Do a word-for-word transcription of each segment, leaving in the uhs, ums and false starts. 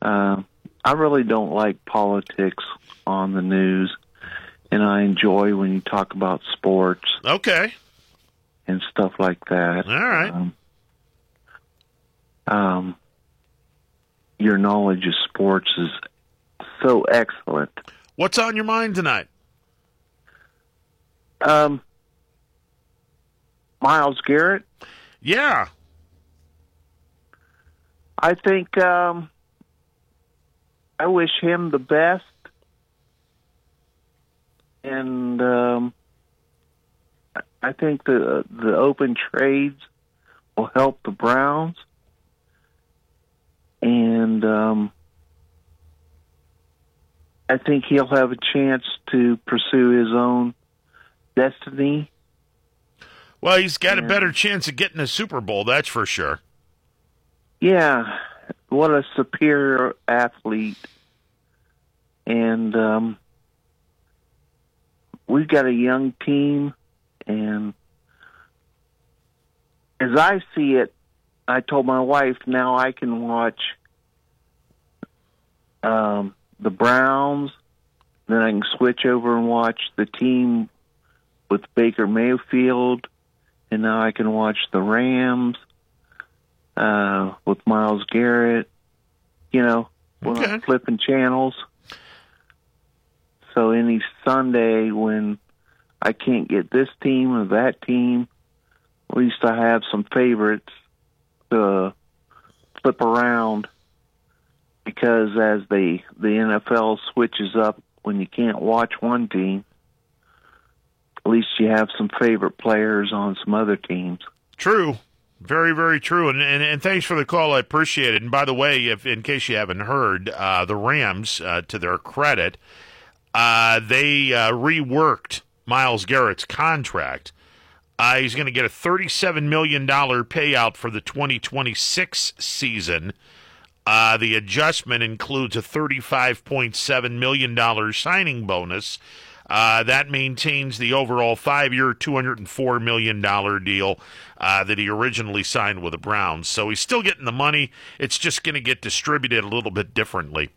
Uh, I really don't like politics on the news, and I enjoy when you talk about sports. Okay. And stuff like that. All right. Um, um, your knowledge of sports is so excellent. What's on your mind tonight? Um, Myles Garrett. Yeah. I think um, I wish him the best. And um, I think the the open trades will help the Browns. And um, I think he'll have a chance to pursue his own destiny. Well, he's got and, a better chance of getting a Super Bowl, that's for sure. Yeah, what a superior athlete. And um, we've got a young team, and as I see it, I told my wife now I can watch um, the Browns, then I can switch over and watch the team with Baker Mayfield, and now I can watch the Rams uh, with Myles Garrett, you know, when Okay. I'm flipping channels. So any Sunday when I can't get this team or that team, at least I have some favorites to flip around, because as the the N F L switches up when you can't watch one team, at least you have some favorite players on some other teams. True. Very, very true. And, and and thanks for the call. I appreciate it. And by the way, if in case you haven't heard, uh, the Rams, uh, to their credit, uh, they uh, reworked Myles Garrett's contract. Uh, he's going to get a thirty-seven million dollars payout for the twenty twenty-six season. Uh, the adjustment includes a thirty-five point seven million dollars signing bonus. Uh, that maintains the overall five-year, two hundred four million dollars deal uh, that he originally signed with the Browns. So he's still getting the money. It's just going to get distributed a little bit differently.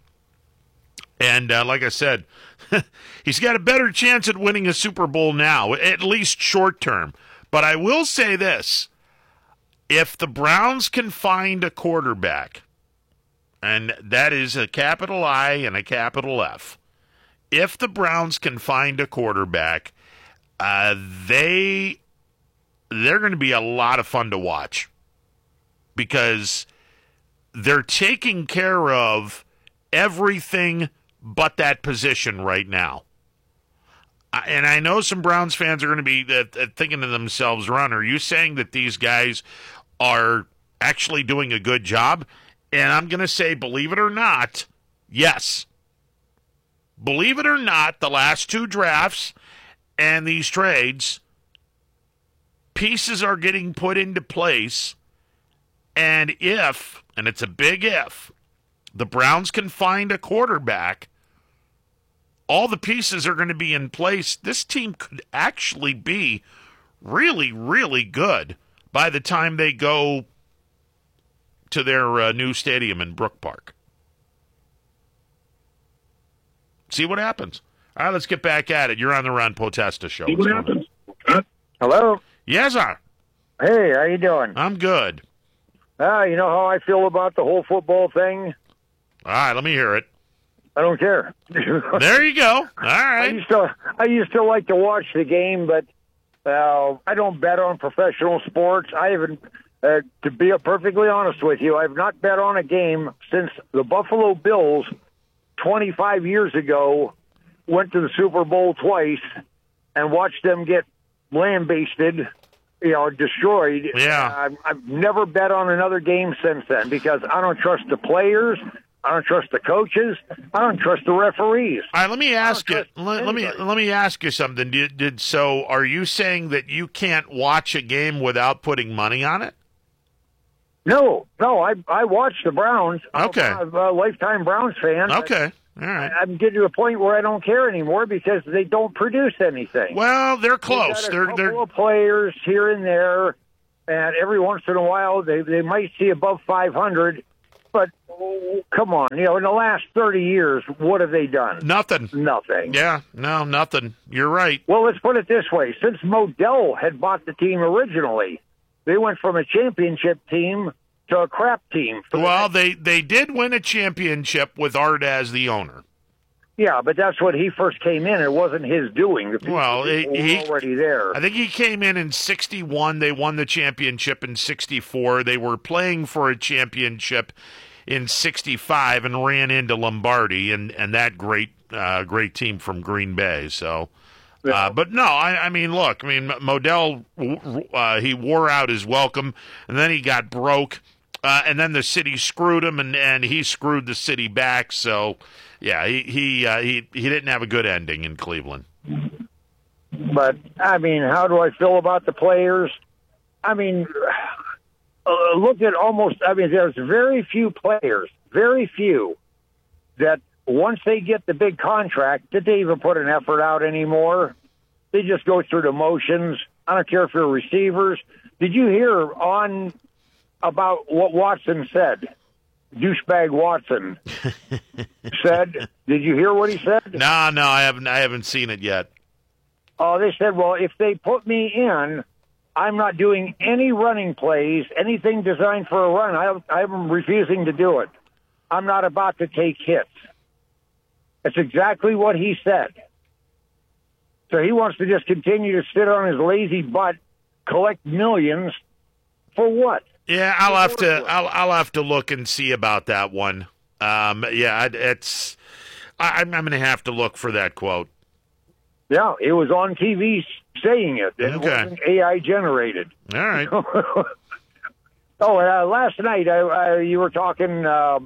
And uh, like I said, he's got a better chance at winning a Super Bowl now, at least short term. But I will say this. If the Browns can find a quarterback, and that is a capital I and a capital F, if the Browns can find a quarterback, uh, they, they're going to be a lot of fun to watch, because they're taking care of everything but that position right now. And I know some Browns fans are going to be uh, thinking to themselves, Ron, are you saying that these guys are actually doing a good job? And I'm going to say, believe it or not, yes. Believe it or not, the last two drafts and these trades, pieces are getting put into place. And if, and it's a big if, the Browns can find a quarterback, all the pieces are going to be in place. This team could actually be really, really good by the time they go to their uh, new stadium in Brook Park. See what happens. All right, let's get back at it. You're on the Ron Potesta Show. See what happens. Hello? Yes, sir. Hey, how you doing? I'm good. Ah, you know how I feel about the whole football thing? All right, let me hear it. I don't care. There you go. All I right. used to I used to like to watch the game, but uh, I don't bet on professional sports. I haven't, uh, to be perfectly honest with you, I've not bet on a game since the Buffalo Bills twenty-five years ago went to the Super Bowl twice and watched them get lambasted, you know, destroyed. Yeah. I've, I've never bet on another game since then, because I don't trust the players. I don't trust the coaches. I don't trust the referees. All right, let me ask you. trust Let, let me anybody. let me ask you something. Did, did so? Are you saying that you can't watch a game without putting money on it? No, no, I I watch the Browns. Okay. I'm a lifetime Browns fan. Okay. All right. I'm getting to a point where I don't care anymore because they don't produce anything. Well, they're They've close. got a They're couple they're of players here and there, and every once in a while they they might see above five hundred. But know, come on. You know, in the last thirty years, what have they done? Nothing. Nothing. Yeah, no, nothing. You're right. Well, let's put it this way. Since Modell had bought the team originally, they went from a championship team to a crap team. Well, they, they did win a championship with Art as the owner. Yeah, but that's when he first came in. It wasn't his doing. The people Well, he, were he already there. I think he came in in sixty-one. They won the championship in sixty-four. They were playing for a championship in sixty-five and ran into Lombardi and, and that great uh, great team from Green Bay. So, uh, Yeah. but no, I, I mean, look, I mean, Modell, uh, he wore out his welcome, and then he got broke, uh, and then the city screwed him, and, and he screwed the city back. So, yeah, he he uh, he he didn't have a good ending in Cleveland. But, I mean, how do I feel about the players? I mean, uh, look at almost, I mean, there's very few players, very few, that once they get the big contract, did they even put an effort out anymore? They just go through the motions. I don't care if you're receivers. Did you hear on about what Watson said? Douchebag Watson said. Did you hear what he said? No, no, I haven't. I haven't seen it yet. Oh, they said, well, if they put me in, I'm not doing any running plays, anything designed for a run. I, I'm refusing to do it. I'm not about to take hits. That's exactly what he said. So he wants to just continue to sit on his lazy butt, collect millions for what? Yeah, I'll have to. I'll I'll have to look and see about that one. Um, yeah, it's. I, I'm I'm going to have to look for that quote. Yeah, it was on T V saying it. It Okay. wasn't A I generated. All right. oh, uh, last night I, I, you were talking uh,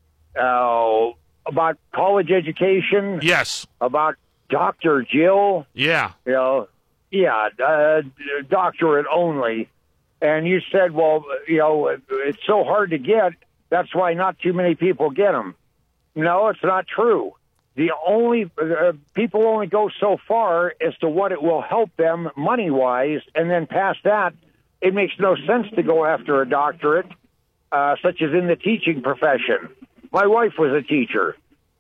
uh, about college education, Yes. about Doctor Jill. Yeah. You know, yeah, uh, doctorate only. And you said, well, you know, it's so hard to get. That's why not too many people get them. No, it's not true. The only uh, people only go so far as to what it will help them money wise, and then past that, it makes no sense to go after a doctorate, uh, such as in the teaching profession. My wife was a teacher.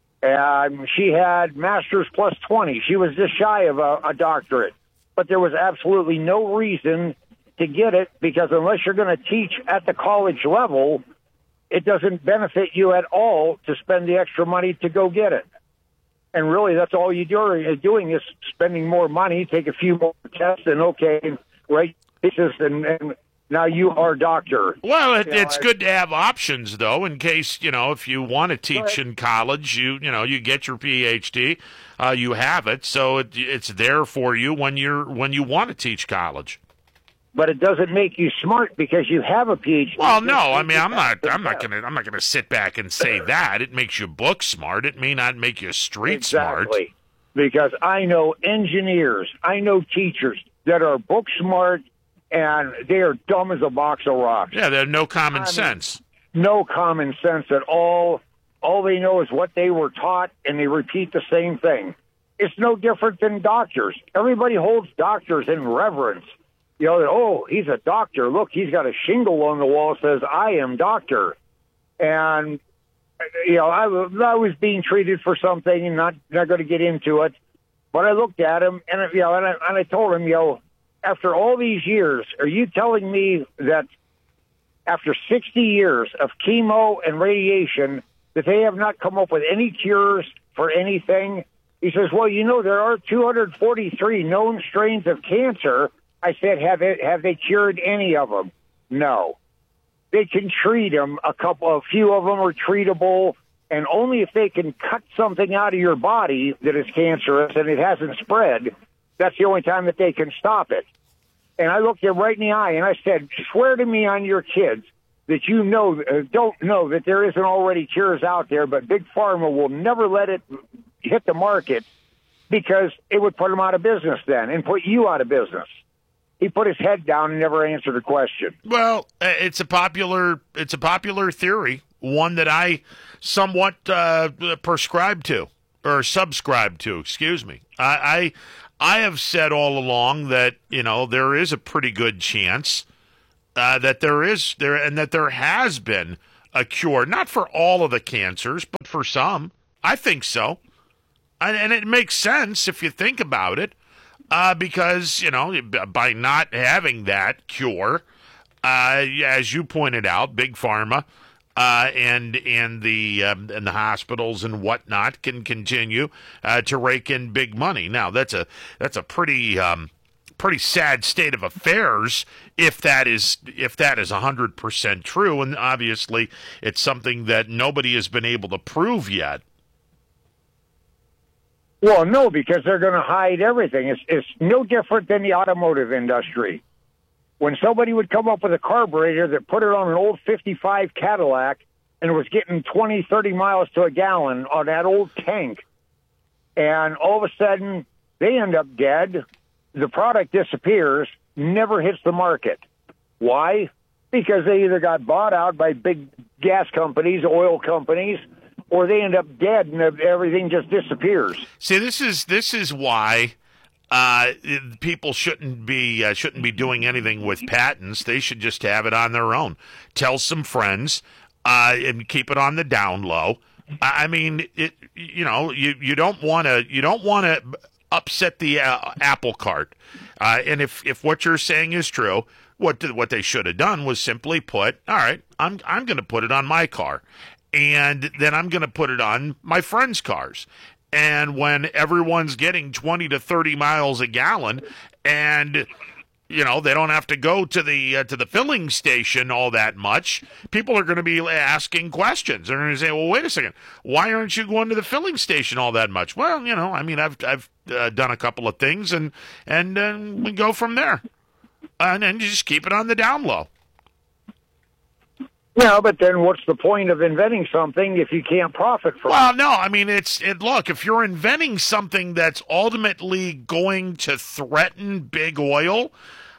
Um, she had master's plus twenty. She was just shy of a, a doctorate, but there was absolutely no reason to get it, because unless you're going to teach at the college level, it doesn't benefit you at all to spend the extra money to go get it. And really, that's all you're doing is spending more money, take a few more tests, and okay, right, and, and now you are a doctor. Well, it, You know, it's I- good to have options, though, in case, you know, if you want to teach in college, you you know, you get your P H D, uh, you have it, so it, it's there for you when you're when you want to teach college. But it doesn't make you smart because you have a P H D. Well, no, Just I mean, I'm not, because I'm not you gonna, I'm not gonna sit back and say that. It makes you book smart. It may not make you street smart. Exactly. Because I know engineers, I know teachers that are book smart, and they are dumb as a box of rocks. Yeah, they have no common I mean- sense. No common sense at all. All they know is what they were taught, and they repeat the same thing. It's no different than doctors. Everybody holds doctors in reverence. You know, oh, he's a doctor. Look, he's got a shingle on the wall that says, I am doctor. And, you know, I, I was being treated for something, and not, not going to get into it. But I looked at him, and, you know, and I, and I told him, you know, after all these years, are you telling me that after sixty years of chemo and radiation, that they have not come up with any cures for anything? He says, well, you know, there are two hundred forty-three known strains of cancer. I said, have it, have they cured any of them? No. They can treat them. A couple, a few of them are treatable, and only if they can cut something out of your body that is cancerous and it hasn't spread, that's the only time that they can stop it. And I looked him right in the eye and I said, swear to me on your kids that you know, uh, don't know that there isn't already cures out there, but Big Pharma will never let it hit the market because it would put them out of business then and put you out of business. He put his head down and never answered a question. Well, uh, it's a popular, it's a popular theory, one that I somewhat uh, prescribe to or subscribe to. Excuse me. I, I I have said all along that you know there is a pretty good chance uh, that there is there and that there has been a cure, not for all of the cancers, but for some. I think so. And, and it makes sense if you think about it, uh, because, you know, by not having that cure, uh, as you pointed out, Big Pharma uh, and and the um, and the hospitals and whatnot can continue uh, to rake in big money. Now, that's a that's a pretty um, pretty sad state of affairs if that is if that is one hundred percent true, and obviously it's something that nobody has been able to prove yet. Well, no, because they're going to hide everything. It's, it's no different than the automotive industry. When somebody would come up with a carburetor that put it on an old fifty-five Cadillac and was getting twenty, thirty miles to a gallon on that old tank, and all of a sudden they end up dead, the product disappears, never hits the market. Why? Because they either got bought out by big gas companies, oil companies, or they end up dead and everything just disappears. See, this is this is why uh, people shouldn't be uh, shouldn't be doing anything with patents. They should just have it on their own. Tell some friends uh, and keep it on the down low. I mean, it. You know, you, you don't want to you don't want to upset the uh, apple cart. Uh, and if if what you're saying is true, what what they should have done was simply put, all right, I'm I'm going to put it on my car. And then I'm going to put it on my friends' cars. And when everyone's getting twenty to thirty miles a gallon and, you know, they don't have to go to the uh, to the filling station all that much, people are going to be asking questions. They're going to say, well, wait a second, why aren't you going to the filling station all that much? Well, you know, I mean, I've I've uh, done a couple of things, and, and uh, we go from there. And then you just keep it on the down low. Yeah, but then what's the point of inventing something if you can't profit from well, it? Well, no, I mean, it's it. Look, if you're inventing something that's ultimately going to threaten big oil,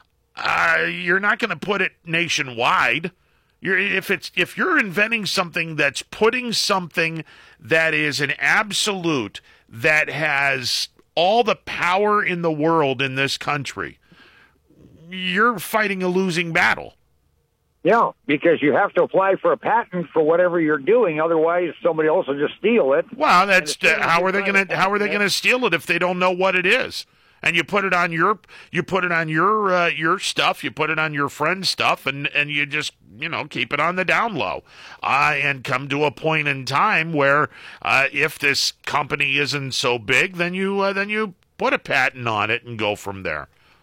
uh, you're not going to put it nationwide. You're, if it's if you're inventing something that's putting something that is an absolute, that has all the power in the world in this country, you're fighting a losing battle. Yeah, because you have to apply for a patent for whatever you're doing, otherwise somebody else will just steal it. Well, that's uh, how are they going to how are they going to steal it if they don't know what it is? And you put it on your you put it on your uh, your stuff, you put it on your friend's stuff, and, and you just you know keep it on the down low, uh, and come to a point in time where uh, if this company isn't so big, then you uh, then you put a patent on it and go from there.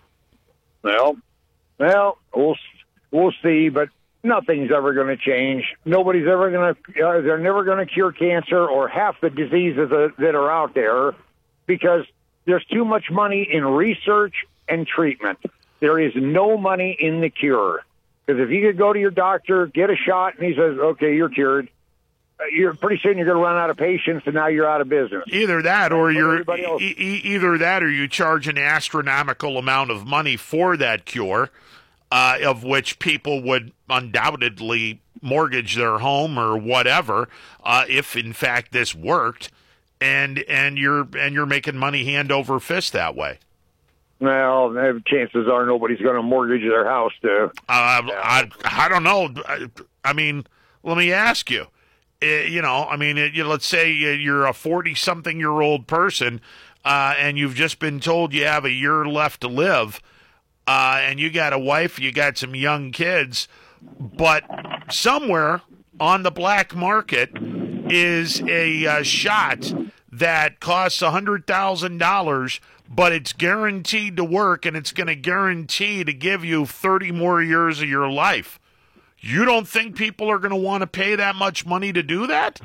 Well, well, we'll. We'll see, but nothing's ever going to change. Nobody's ever going to, uh, they're never going to cure cancer or half the diseases that, that are out there because there's too much money in research and treatment. There is no money in the cure. Because if you could go to your doctor, get a shot, and he says, okay, you're cured, you're pretty soon you're going to run out of patients, and now you're out of business. Either that, or you're e- e- either that, or you charge an astronomical amount of money for that cure. Uh, of which people would undoubtedly mortgage their home or whatever, uh, if in fact this worked, and and you're and you're making money hand over fist that way. Well, chances are nobody's going to mortgage their house to. Uh, I I don't know. I, I mean, let me ask you. Uh, you know, I mean, uh, you, let's say you're a forty-something-year-old person, uh, and you've just been told you have a year left to live. Uh, and you got a wife, you got some young kids, but somewhere on the black market is a uh, shot that costs one hundred thousand dollars, but it's guaranteed to work, and it's going to guarantee to give you thirty more years of your life. You don't think people are going to want to pay that much money to do that?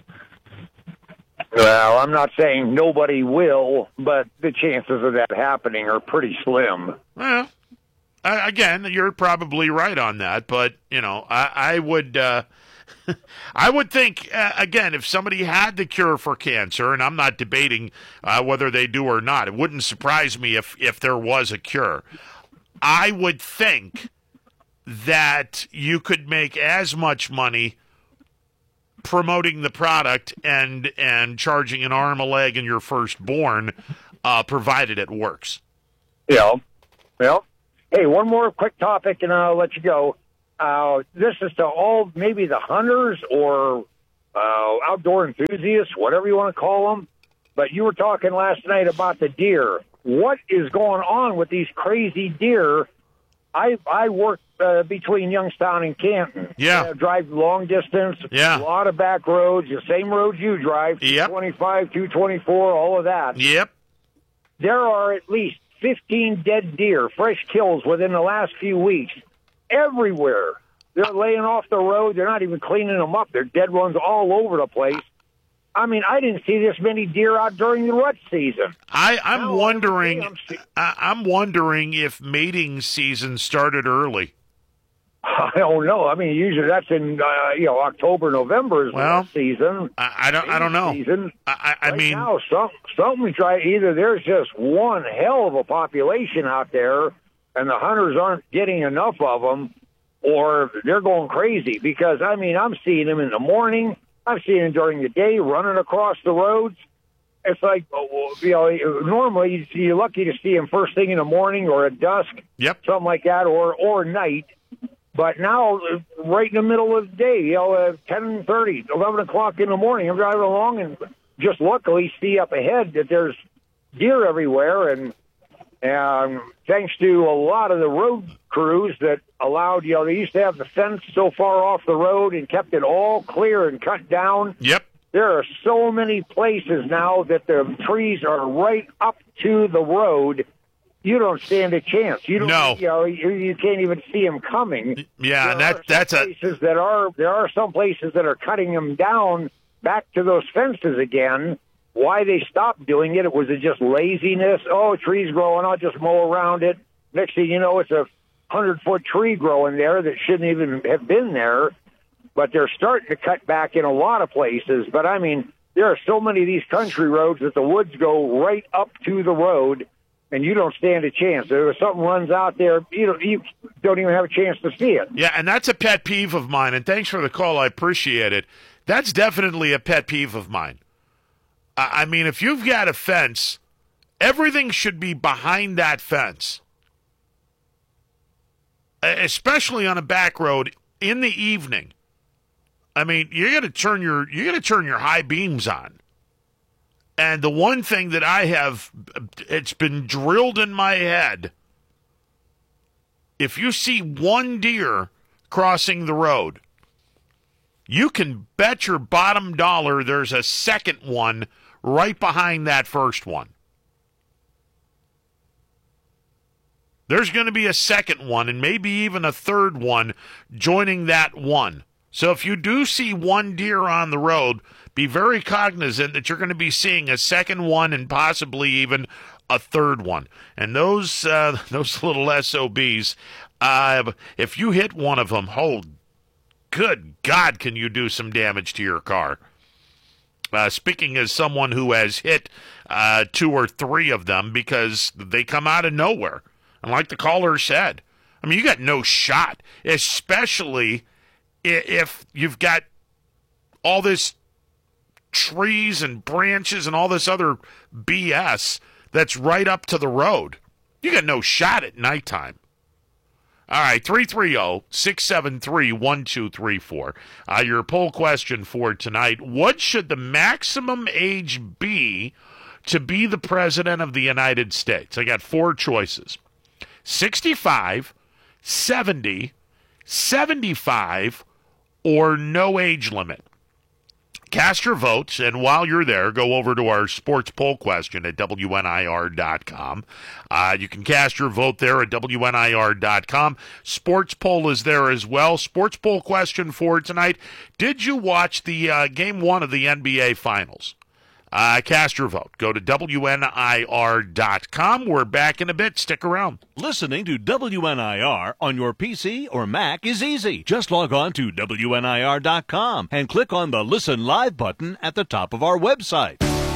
Well, I'm not saying nobody will, but the chances of that happening are pretty slim. Well, uh, again, you're probably right on that, but you know, I, I would, uh, I would think uh, again, if somebody had the cure for cancer, and I'm not debating uh, whether they do or not, it wouldn't surprise me if if there was a cure. I would think that you could make as much money promoting the product and and charging an arm, a leg, and your firstborn, uh, provided it works. Yeah. Well, hey, one more quick topic, and I'll let you go. uh, this is to all maybe the hunters or uh, outdoor enthusiasts, whatever you want to call them. But you were talking last night about the deer. What is going on with these crazy deer? I I work uh, between Youngstown and Canton. Yeah. I drive long distance. Yeah. A lot of back roads, the same roads you drive. Yep. two twenty-five, two twenty-four, all of that. Yep. There are at least fifteen dead deer, fresh kills within the last few weeks, everywhere. They're laying off the road. They're not even cleaning them up. They're dead ones all over the place. I mean, I didn't see this many deer out during the rut season. I, I'm Now, wondering. I'm see- I, I'm wondering if mating season started early. I don't know. I mean, usually that's in uh, you know October, November is the Well, rut season. I, I don't. I don't know. Season. I, I, I Right mean, now, some, something try either there's just one hell of a population out there, and the hunters aren't getting enough of them, or they're going crazy. Because I mean, I'm seeing them in the morning. I'm seeing them during the day running across the roads. It's like, you know, normally you're lucky to see them first thing in the morning or at dusk, Yep. something like that, or or night. But now, right in the middle of the day, you know, uh, ten thirty, eleven o'clock in the morning, I'm driving along and just luckily see up ahead that there's deer everywhere. And um, thanks to a lot of the road crews that allowed, you know, they used to have the fence so far off the road and kept it all clear and cut down. Yep. There are so many places now that the trees are right up to the road. You don't stand a chance. You don't. No. You know, you, you can't even see them coming. Yeah, and There that are that's some a places that are. There are some places that are cutting them down back to those fences again. Why they stopped doing it? It was it just laziness? Oh, a tree's growing. I'll just mow around it. Next thing you know, it's a hundred foot tree growing there that shouldn't even have been there. But they're starting to cut back in a lot of places. But I mean, there are so many of these country roads that the woods go right up to the road, and you don't stand a chance. If something runs out there, you don't, you don't even have a chance to see it. yeah, and that's a pet peeve of mine. And thanks for the call. I appreciate it. That's definitely a pet peeve of mine. I, I mean, if you've got a fence, everything should be behind that fence, especially on a back road in the evening. I mean, you're gonna turn your you're gonna turn your high beams on. And the one thing that I have, it's been drilled in my head. If you see one deer crossing the road, you can bet your bottom dollar there's a second one right behind that first one. There's going to be a second one and maybe even a third one joining that one. So if you do see one deer on the road, be very cognizant that you're going to be seeing a second one and possibly even a third one. And those uh, those little S O Bs, uh, if you hit one of them, oh, good God, can you do some damage to your car? Uh, speaking as someone who has hit uh, two or three of them because they come out of nowhere. And like the caller said, I mean, you got no shot, especially if you've got all this trees and branches and all this other B S that's right up to the road. You got no shot at nighttime. All right, three three zero, six seven three, one two three four. Uh, your poll question for tonight, what should the maximum age be to be the President of the United States? I got four choices. sixty-five, seventy, seventy-five, or no age limit. Cast your votes, and while you're there, go over to our sports poll question at W N I R dot com. Uh, you can cast your vote there at W N I R dot com. Sports poll is there as well. Sports poll question for tonight. Did you watch the uh, game one of the N B A Finals? Uh, cast your vote. Go to W N I R dot com. We're back in a bit. Stick around. Listening to W N I R on your P C or Mac is easy. Just log on to W N I R dot com and click on the Listen Live button at the top of our website.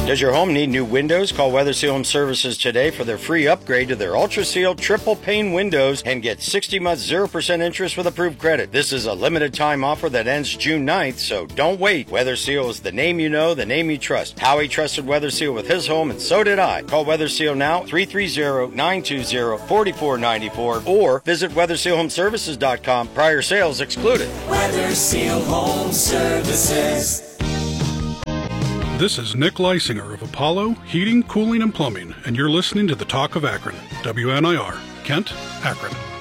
Does your home need new windows? Call WeatherSeal Home Services today for their free upgrade to their Ultra Seal triple pane windows and get sixty months zero percent interest with approved credit. This is a limited time offer that ends June ninth, so don't wait. WeatherSeal is the name you know, the name you trust. Howie trusted WeatherSeal with his home, and so did I. Call WeatherSeal now, three three zero, nine two zero, four four nine four, or visit weather seal home services dot com. Prior sales excluded. WeatherSeal Home Services. This is Nick Leisinger of Apollo Heating, Cooling, and Plumbing, and you're listening to the Talk of Akron. W N I R, Kent, Akron.